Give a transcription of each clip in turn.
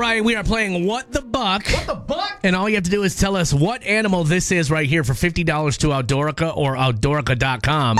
why we are playing What the Buck. What the buck? And all you have to do is tell us what animal this is right here for $50 to Outdoorica or Outdoorica.com.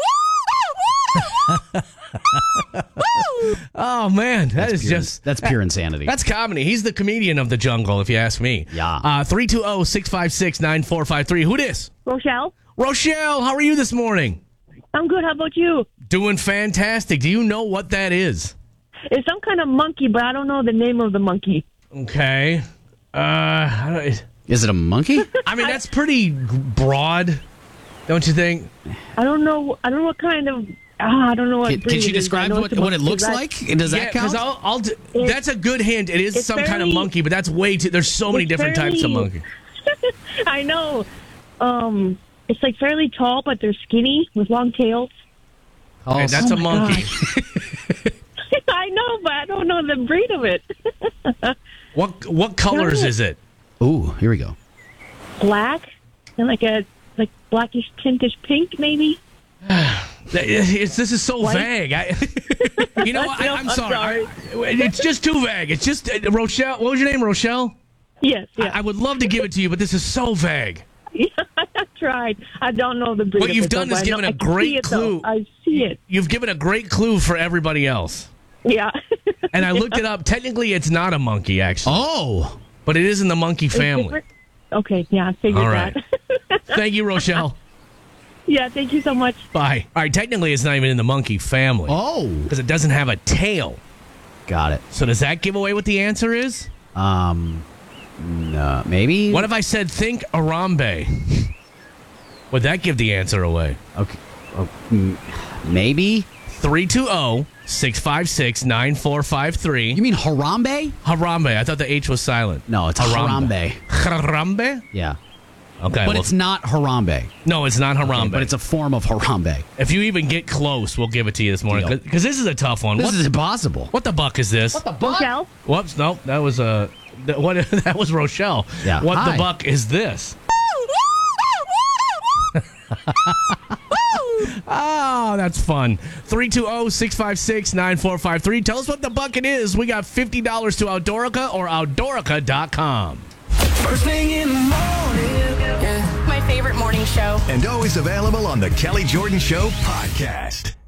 Oh, man. That's pure insanity. That's comedy. He's the comedian of the jungle, if you ask me. Yeah. 320-656-9453. Who dis? Rochelle? Rochelle, how are you this morning? I'm good. How about you? Doing fantastic. Do you know what that is? It's some kind of monkey, but I don't know the name of the monkey. Okay. Is it a monkey? I mean, that's pretty broad, don't you think? I don't know. I don't know what kind of. I don't know what. Can breed she it is. describe I know what it's a it monkey. looks like? Does that count? Because that's a good hint. It is some kind of monkey, but that's way too. There's so many different types of monkey. I know. It's like fairly tall, but they're skinny with long tails. Oh, and that's a monkey. I know, but I don't know the breed of it. What colors is it? Ooh, here we go. Black and like blackish tintish pink, maybe. This is so White? vague. You know what? I'm sorry. sorry. It's just too vague. It's just Rochelle. What was your name, Rochelle? Yes, yeah. I would love to give it to you, but this is so vague. Yeah, I tried. I don't know the breed. What you've of it, done though, is but I given know- a I can great see it, clue. though. I see it. You've given a great clue for everybody else. Yeah. And I looked it up. Technically, it's not a monkey, actually. Oh. But it is in the monkey family. Different? Okay, yeah, I figured All right. that. Thank you, Rochelle. Yeah, thank you so much. Bye. All right, technically, it's not even in the monkey family. Oh. Because it doesn't have a tail. Got it. So does that give away what the answer is? No, maybe. What if I said think Arambe? Would that give the answer away? Okay. Maybe. 320-656-9453. You mean Harambe? Harambe. I thought the H was silent. No, it's Harambe. Harambe? Yeah. Okay. But it's not Harambe. No, it's not Harambe. Okay, but it's a form of Harambe. If you even get close, we'll give it to you this morning. Deal. Because this is a tough one. This is impossible. What the buck is this? What the buck? Rochelle? Whoops, no, that was that was Rochelle. Yeah. What Hi. the buck is this? Oh, that's fun. 320-656-9453. Tell us what the bucket is. We got $50 to Outdoorica or Outdoorica.com. First thing in the morning. My favorite morning show. And always available on the Kelly Jordan Show podcast.